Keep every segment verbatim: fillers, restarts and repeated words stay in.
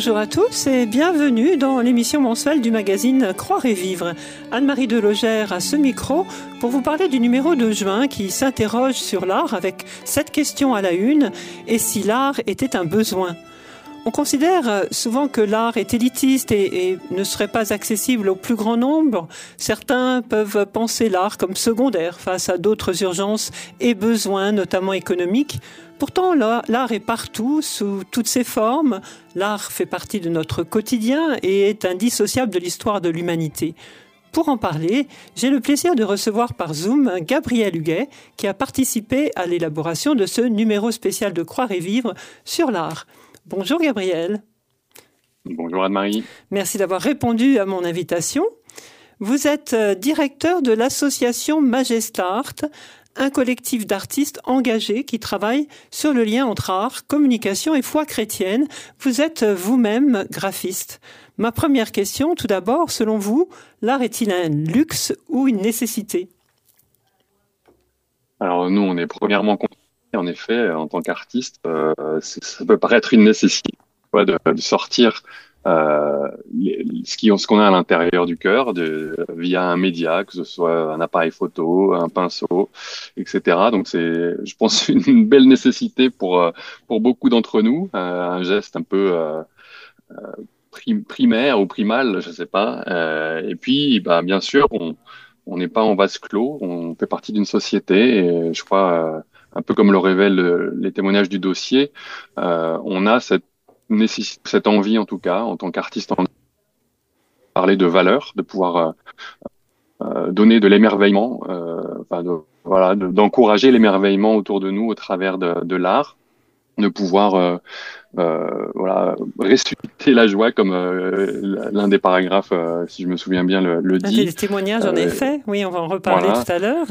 Bonjour à tous et bienvenue dans l'émission mensuelle du magazine Croire et Vivre. Anne-Marie Delogère à ce micro pour vous parler du numéro de juin qui s'interroge sur l'art avec cette question à la une: et si l'art était un besoin ? On considère souvent que l'art est élitiste et, et ne serait pas accessible au plus grand nombre. Certains peuvent penser l'art comme secondaire face à d'autres urgences et besoins, notamment économiques. Pourtant, l'art est partout, sous toutes ses formes. L'art fait partie de notre quotidien et est indissociable de l'histoire de l'humanité. Pour en parler, j'ai le plaisir de recevoir par Zoom Gabriel Huguet, qui a participé à l'élaboration de ce numéro spécial de Croire et Vivre sur l'art. Bonjour Gabriel. Bonjour Anne-Marie. Merci d'avoir répondu à mon invitation. Vous êtes directeur de l'association Majestart, un collectif d'artistes engagés qui travaillent sur le lien entre art, communication et foi chrétienne. Vous êtes vous-même graphiste. Ma première question, tout d'abord, selon vous, l'art est-il un luxe ou une nécessité ? Alors nous, on est premièrement convaincus, en effet, en tant qu'artiste, euh, ça peut paraître une nécessité ouais, de, de sortir euh, les, ce qui, ce qu'on a à l'intérieur du cœur de, via un média, que ce soit un appareil photo, un pinceau, et cetera. Donc c'est, je pense, une belle nécessité pour pour beaucoup d'entre nous, euh, un geste un peu euh, euh, primaire ou primal, je sais pas. Euh, et puis, bah bien sûr, on on n'est pas en vase clos, on fait partie d'une société et je crois, euh, un peu comme le révèlent euh, les témoignages du dossier, euh, on a cette nécessité, cette envie en tout cas, en tant qu'artiste, en parler de valeur, de pouvoir euh, euh, donner de l'émerveillement, euh, enfin de, voilà, de, d'encourager l'émerveillement autour de nous au travers de, de l'art, de pouvoir euh, euh, voilà ressusciter la joie comme euh, l'un des paragraphes, euh, si je me souviens bien, le, le dit. Les témoignages, en euh, effet, oui, on va en reparler voilà. tout à l'heure.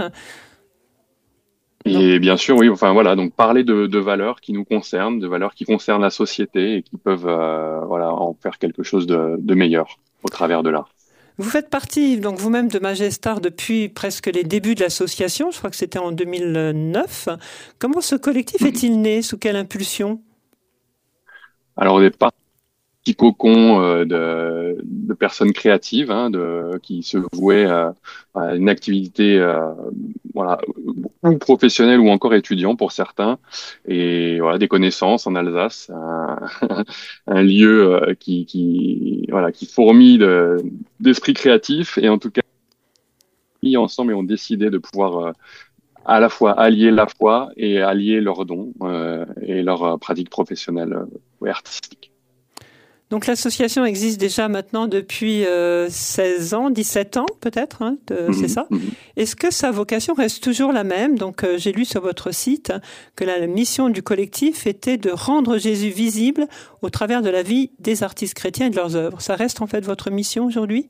Et bien sûr, oui, enfin voilà, donc parler de, de valeurs qui nous concernent, de valeurs qui concernent la société et qui peuvent euh, voilà en faire quelque chose de, de meilleur au travers de l'art. Vous faites partie donc vous-même de Majestart depuis presque les débuts de l'association, je crois que c'était en deux mille neuf. Comment ce collectif est-il né? Sous quelle impulsion? Alors au départ, petit cocon euh, de, de personnes créatives, hein, de, qui se vouaient euh, à une activité euh, voilà, ou professionnelle ou encore étudiant pour certains, et voilà, des connaissances en Alsace, un, un lieu euh, qui, qui, voilà, qui fourmille de, d'esprit créatif, et en tout cas, mis ensemble et ont décidé de pouvoir euh, à la fois allier la foi et allier leurs dons euh, et leurs euh, pratiques professionnelles euh, et artistiques. Donc l'association existe déjà maintenant depuis euh, seize ans, dix-sept ans peut-être, hein, de, mmh, c'est ça. Mmh. Est-ce que sa vocation reste toujours la même? Donc euh, j'ai lu sur votre site que la mission du collectif était de rendre Jésus visible au travers de la vie des artistes chrétiens et de leurs œuvres. Ça reste en fait votre mission aujourd'hui?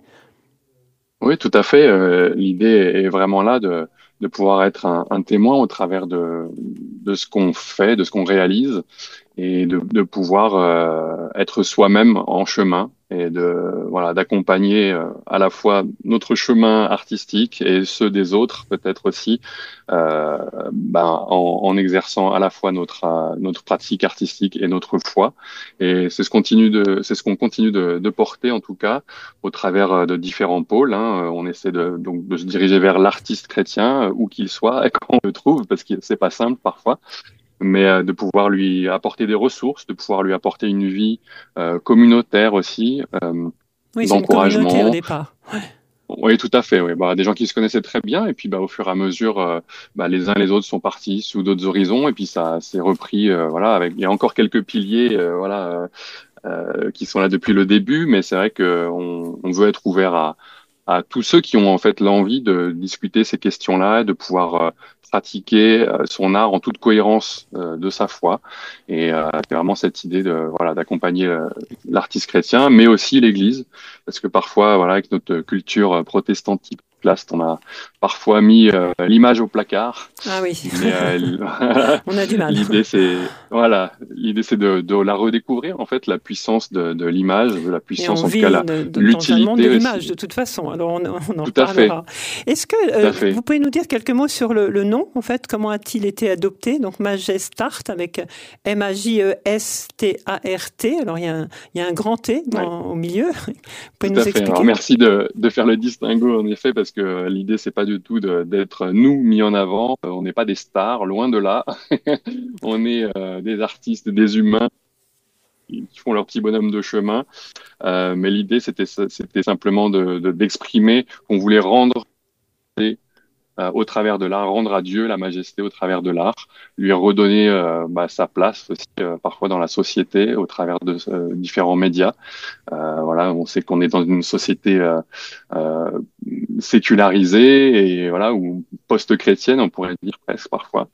Oui, tout à fait. Euh, l'idée est vraiment là de, de pouvoir être un, un témoin au travers de, de ce qu'on fait, de ce qu'on réalise, et de, de pouvoir euh, être soi-même en chemin et de voilà d'accompagner euh, à la fois notre chemin artistique et ceux des autres peut-être aussi euh, ben en, en exerçant à la fois notre euh, notre pratique artistique et notre foi, et c'est ce continue de c'est ce qu'on continue de, de porter en tout cas au travers de différents pôles, hein. On essaie de donc de se diriger vers l'artiste chrétien où qu'il soit et qu'on le trouve, parce que c'est pas simple parfois, mais de pouvoir lui apporter des ressources, de pouvoir lui apporter une vie euh, communautaire aussi, euh, oui, d'encouragement. C'est une communauté au départ. Ouais. Oui, tout à fait. Oui, bah, des gens qui se connaissaient très bien, et puis bah, au fur et à mesure, euh, bah, les uns et les autres sont partis sous d'autres horizons, et puis ça s'est repris. Euh, voilà, avec il y a encore quelques piliers, euh, voilà, euh, euh, qui sont là depuis le début, mais c'est vrai que on, on veut être ouvert à à tous ceux qui ont en fait l'envie de discuter ces questions-là, de pouvoir euh, pratiquer euh, son art en toute cohérence euh, de sa foi. Et euh, c'est vraiment cette idée de voilà d'accompagner euh, l'artiste chrétien, mais aussi l'Église, parce que parfois voilà avec notre culture protestante podcast, on a parfois mis euh, l'image au placard. Ah oui. Mais, euh, on a du mal. L'idée, c'est voilà, l'idée, c'est de, de la redécouvrir en fait, la puissance de, de l'image, la puissance en tout cas, la, l'utilité. Dans un monde de l'image de toute façon. Alors on, on en tout à parlera. fait. Est-ce que euh, vous pouvez nous dire quelques mots sur le, le nom en fait? Comment a-t-il été adopté? Donc Majestart avec M A J E S T A R T. Alors il y a un, il y a un grand T dans, ouais. au milieu. Vous pouvez tout nous à fait. expliquer? Alors, merci de, de faire le distinguo en effet, parce que l'idée c'est pas du tout de, d'être nous mis en avant. On n'est pas des stars, loin de là. On est euh, des artistes, des humains qui font leur petit bonhomme de chemin. Euh, mais l'idée, c'était, c'était simplement de, de, d'exprimer qu'on voulait rendre euh, au travers de l'art, rendre à Dieu la majesté au travers de l'art, lui redonner euh, bah, sa place aussi euh, parfois dans la société au travers de euh, différents médias. Euh, voilà, on sait qu'on est dans une société euh, euh, sécularisée et voilà, ou post-chrétienne, on pourrait dire presque parfois.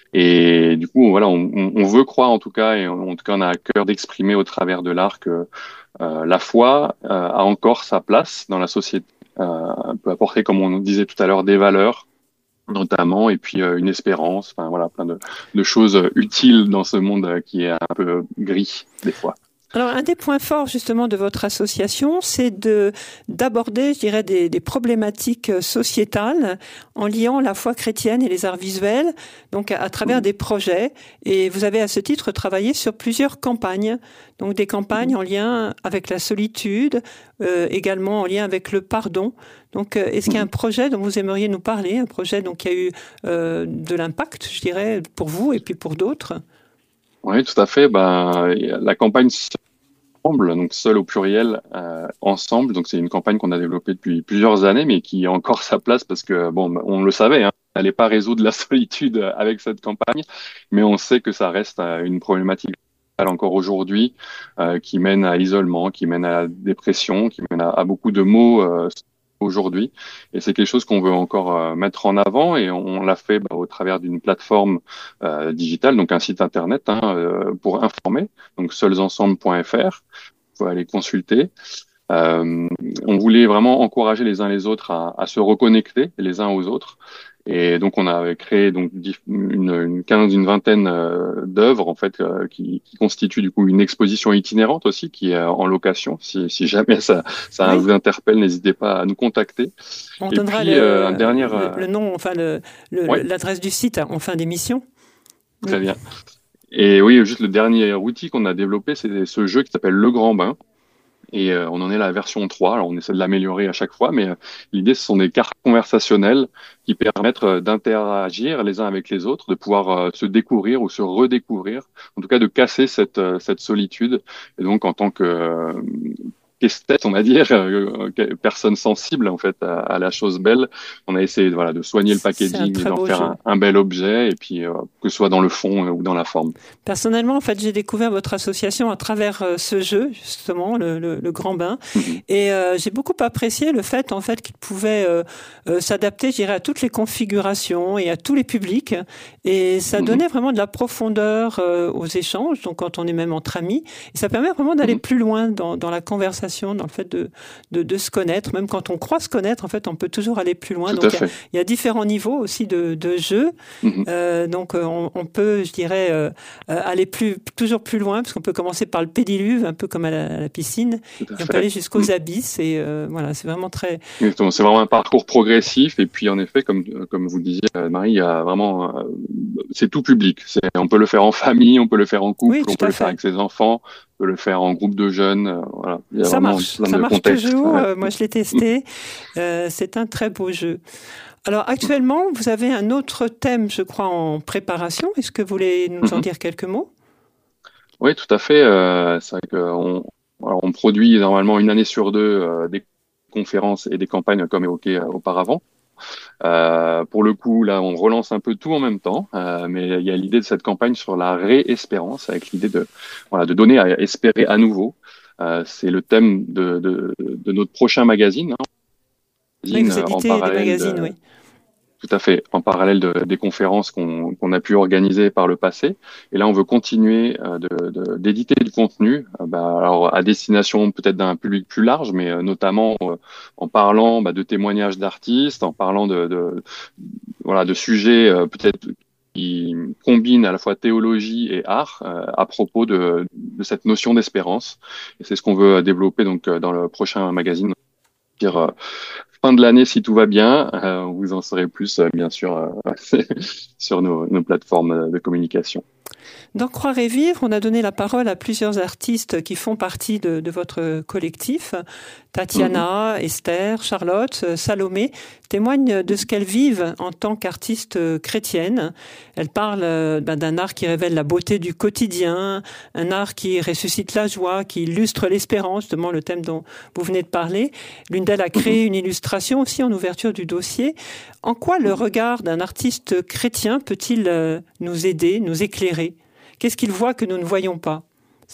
Et du coup, voilà, on, on veut croire en tout cas, et en tout cas, on a à cœur d'exprimer au travers de l'art que euh, la foi euh, a encore sa place dans la société, euh, peut apporter, comme on disait tout à l'heure, des valeurs notamment, et puis euh, une espérance, enfin voilà, plein de, de choses utiles dans ce monde qui est un peu gris des fois. Alors, un des points forts, justement, de votre association, c'est de, d'aborder, je dirais, des, des problématiques sociétales en liant la foi chrétienne et les arts visuels, donc à, à travers des projets. Et vous avez, à ce titre, travaillé sur plusieurs campagnes. Donc, des campagnes en lien avec la solitude, euh, également en lien avec le pardon. Donc, est-ce qu'il y a un projet dont vous aimeriez nous parler, un projet donc, qui a eu euh, de l'impact, je dirais, pour vous et puis pour d'autres? Oui, tout à fait. Ben, la campagne Ensemble, donc seul au pluriel, euh, ensemble. Donc c'est une campagne qu'on a développée depuis plusieurs années, mais qui a encore sa place parce que bon, on le savait, hein, on n'allait pas résoudre la solitude avec cette campagne, mais on sait que ça reste une problématique encore aujourd'hui, euh, qui mène à l'isolement, qui mène à la dépression, qui mène à, à beaucoup de maux euh, aujourd'hui. Et c'est quelque chose qu'on veut encore euh, mettre en avant, et on, on l'a fait bah, au travers d'une plateforme euh, digitale, donc un site internet hein, euh, pour informer, donc seulsensemble point f r. Vous pouvez aller consulter. Euh, on voulait vraiment encourager les uns les autres à, à se reconnecter les uns aux autres. Et donc on a créé donc une, une quinze, une vingtaine euh, d'œuvres en fait euh, qui, qui constituent du coup une exposition itinérante aussi qui est en location. Si, si jamais ça, ça oui. vous interpelle, n'hésitez pas à nous contacter. On Et donnera puis, le, euh, un dernier, le, le nom, enfin le, le, ouais. l'adresse du site en fin d'émission. Très oui. bien. Et oui, juste le dernier outil qu'on a développé, c'est ce jeu qui s'appelle Le Grand Bain. Et euh, on en est à la version trois, alors on essaie de l'améliorer à chaque fois, mais euh, l'idée, ce sont des cartes conversationnelles qui permettent euh, d'interagir les uns avec les autres, de pouvoir euh, se découvrir ou se redécouvrir, en tout cas de casser cette, euh, cette solitude. Et donc, en tant que euh, esthète, on va dire, euh, personne sensible en fait à, à la chose belle, on a essayé voilà, de soigner le packaging et d'en faire un, un bel objet, et puis euh, que ce soit dans le fond ou dans la forme. Personnellement, en fait, j'ai découvert votre association à travers euh, ce jeu, justement, le, le, le Grand Bain, mm-hmm. et euh, j'ai beaucoup apprécié le fait, en fait, qu'il pouvait euh, euh, s'adapter, je dirais, à toutes les configurations et à tous les publics, et ça mm-hmm. donnait vraiment de la profondeur euh, aux échanges, donc quand on est même entre amis, et ça permet vraiment d'aller mm-hmm. plus loin dans, dans la conversation, dans le fait de, de, de se connaître. Même quand on croit se connaître, en fait, on peut toujours aller plus loin. Tout donc, il y, y a différents niveaux aussi de, de jeu. Mm-hmm. Euh, donc, on, on peut, je dirais, euh, aller plus, toujours plus loin, parce qu'on peut commencer par le pédiluve, un peu comme à la, à la piscine, et on peut aller jusqu'aux mm-hmm. abysses. Et euh, voilà, c'est vraiment très... Exactement. C'est vraiment un parcours progressif. Et puis, en effet, comme, comme vous disiez, Marie, il y a vraiment... Euh, c'est tout public. C'est, on peut le faire en famille, on peut le faire en couple, oui, on peut le faire avec ses enfants, on peut le faire en groupe de jeunes. Euh, voilà. Il y a ça marche, ça marche contextes. toujours. Ouais. Euh, moi, je l'ai testé. euh, c'est un très beau jeu. Alors, actuellement, vous avez un autre thème, je crois, en préparation. Est-ce que vous voulez nous en dire quelques mots? Oui, tout à fait. Euh, c'est vrai qu'on on produit normalement une année sur deux euh, des conférences et des campagnes comme évoqué euh, auparavant. Euh, pour le coup, là, on relance un peu tout en même temps, euh, mais il y a l'idée de cette campagne sur la réespérance, avec l'idée de, voilà, de donner à espérer à nouveau. Euh, c'est le thème de, de, de notre prochain magazine. Hein. Oui, vous éditez des magazines, de, oui. Tout à fait, en parallèle de- des conférences qu'on qu'on a pu organiser par le passé. Et là, on veut continuer euh, de, de- d'éditer du contenu, euh, bah, alors à destination peut-être d'un public plus large, mais euh, notamment euh, en parlant bah, de témoignages d'artistes, en parlant de, de voilà de sujets euh, peut-être qui combinent à la fois théologie et art euh, à propos de, de cette notion d'espérance. Et c'est ce qu'on veut développer donc euh, dans le prochain magazine. Dire, euh, fin de l'année, si tout va bien, euh, vous en saurez plus, euh, bien sûr, euh, sur nos, nos plateformes de communication. Dans Croire et Vivre, on a donné la parole à plusieurs artistes qui font partie de, de votre collectif. Mhm. Tatiana, Esther, Charlotte, Salomé témoignent de ce qu'elles vivent en tant qu'artistes chrétiennes. Elles parlent euh, ben, d'un art qui révèle la beauté du quotidien, un art qui ressuscite la joie, qui illustre l'espérance, justement le thème dont vous venez de parler. L'une d'elles a Mhm. créé une illustration aussi en ouverture du dossier. En quoi le regard d'un artiste chrétien peut-il euh, nous aider, nous éclairer ? Qu'est-ce qu'il voit que nous ne voyons pas?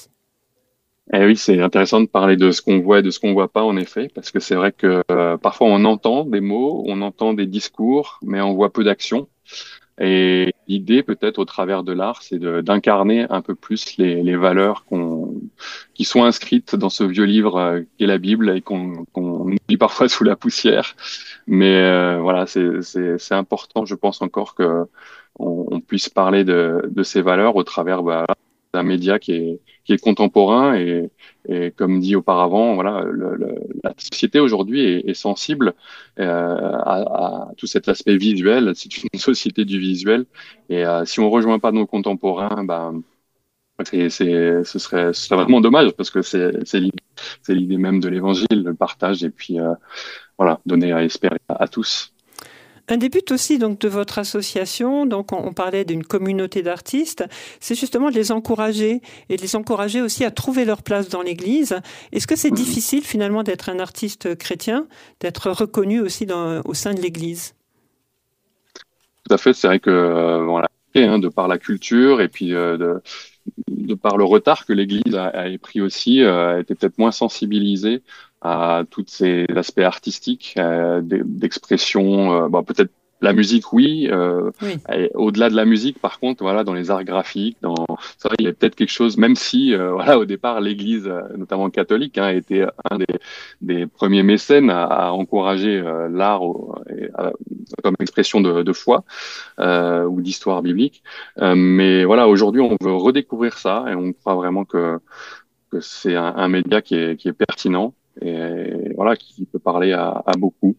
Eh oui, c'est intéressant de parler de ce qu'on voit et de ce qu'on voit pas, en effet, parce que c'est vrai que euh, parfois on entend des mots, on entend des discours, mais on voit peu d'action. Et l'idée, peut-être, au travers de l'art, c'est de, d'incarner un peu plus les, les valeurs qu'on, qui sont inscrites dans ce vieux livre euh, qu'est la Bible et qu'on, qu'on oublie parfois sous la poussière. Mais euh, voilà, c'est, c'est, c'est important, je pense encore que on, on puisse parler de, de ces valeurs au travers bah, d'un média qui est, qui est contemporain et, et comme dit auparavant, voilà, le, le, la société aujourd'hui est, est sensible euh, à, à tout cet aspect visuel. C'est une société du visuel et euh, si on rejoint pas nos contemporains, ben c'est, c'est, ce serait, ce serait vraiment dommage parce que c'est, c'est l'idée, c'est l'idée même de l'évangile, le partage et puis euh, voilà, donner à espérer à, à tous. Un des buts aussi donc de votre association, donc on, on parlait d'une communauté d'artistes, c'est justement de les encourager et de les encourager aussi à trouver leur place dans l'Église. Est-ce que c'est Mhm. difficile finalement d'être un artiste chrétien, d'être reconnu aussi dans, au sein de l'Église? Tout à fait, c'est vrai que euh, voilà, hein, de par la culture et puis euh, de, de par le retard que l'Église a, a pris aussi, euh, a été peut-être moins sensibilisée à tous ces aspects artistiques, euh, d'e- d'expression, euh, bon, peut-être la musique, oui. Euh, Oui. et au-delà de la musique, par contre, voilà, dans les arts graphiques, dans, c'est vrai, il y a peut-être quelque chose, même si, euh, voilà, au départ, l'Église, euh, notamment catholique, hein, a été un des, des premiers mécènes à, à encourager euh, l'art au- et à- comme expression de, de foi euh, ou d'histoire biblique. Euh, mais voilà, aujourd'hui, on veut redécouvrir ça et on croit vraiment que, que c'est un, un média qui est, qui est pertinent et voilà, qui peut parler à, à beaucoup.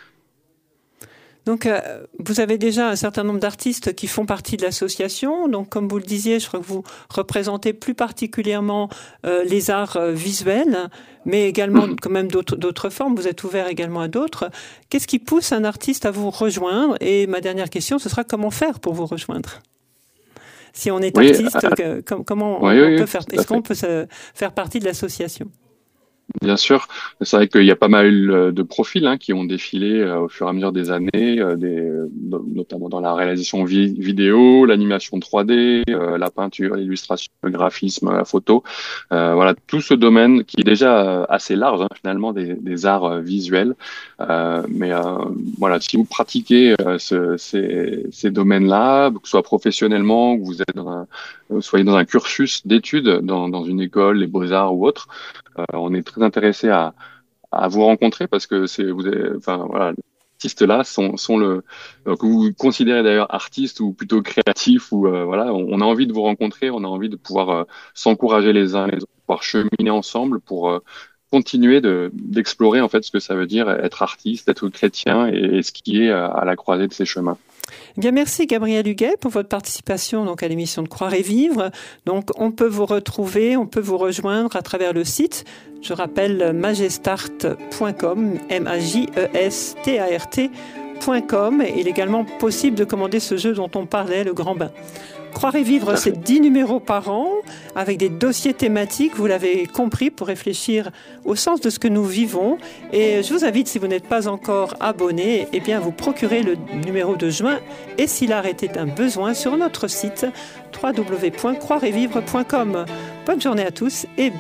Donc, euh, vous avez déjà un certain nombre d'artistes qui font partie de l'association. Donc, comme vous le disiez, je crois que vous représentez plus particulièrement euh, les arts euh, visuels, mais également Mhm. quand même d'autres, d'autres formes. Vous êtes ouvert également à d'autres. Qu'est-ce qui pousse un artiste à vous rejoindre? Et ma dernière question, ce sera comment faire pour vous rejoindre? Si on est Oui, euh, artiste, que- com- comment oui, on, on oui, peut oui, faire? tout à Est-ce qu'on fait. peut se faire partie de l'association? Bien sûr, c'est vrai qu'il y a pas mal euh, de profils hein, qui ont défilé euh, au fur et à mesure des années, euh, des, euh, no- notamment dans la réalisation vi- vidéo, l'animation trois D, euh, la peinture, l'illustration, le graphisme, la photo. Euh, voilà, tout ce domaine qui est déjà euh, assez large hein, finalement des, des arts euh, visuels. Euh, mais euh, voilà, si vous pratiquez euh, ce- ces, ces domaines-là, que ce soit professionnellement, que vous êtes dans un, euh, soyez dans un cursus d'études dans, dans une école, les beaux-arts ou autre. Euh, on est très intéressé à, à vous rencontrer parce que c'est, vous avez, enfin voilà, les artistes là sont, sont le, euh, que vous considérez d'ailleurs artiste ou plutôt créatif ou euh, voilà, on, on a envie de vous rencontrer, on a envie de pouvoir euh, s'encourager les uns les autres, pouvoir cheminer ensemble pour euh, continuer de d'explorer en fait ce que ça veut dire être artiste, être chrétien et, et ce qui est à, à la croisée de ces chemins. Eh bien, merci Gabriel Huguet pour votre participation donc à l'émission de Croire et Vivre. Donc, on peut vous retrouver, on peut vous rejoindre à travers le site. Je rappelle majestart point com, M A J E S T A R T point com. Et il est également possible de commander ce jeu dont on parlait, le Grand Bain. Croire et Vivre, Tout à c'est fait. dix numéros par an, avec des dossiers thématiques, vous l'avez compris, pour réfléchir au sens de ce que nous vivons. Et je vous invite, si vous n'êtes pas encore abonné, eh bien, à vous procurer le numéro de juin, et si l'art était un besoin, sur notre site w w w point croire et vivre point com. Bonne journée à tous et